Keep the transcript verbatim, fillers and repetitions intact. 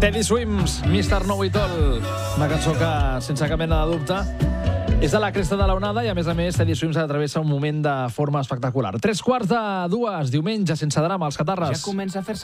Teddy Swims, mister Know It All. Una cançó que, sense cap mena de dubte, és de la cresta de l'onada i, a més a més, Teddy Swims travessa un moment de forma espectacular. Tres quarts de dues, diumenge, sense drama, als Catarres. Ja comença a fer-se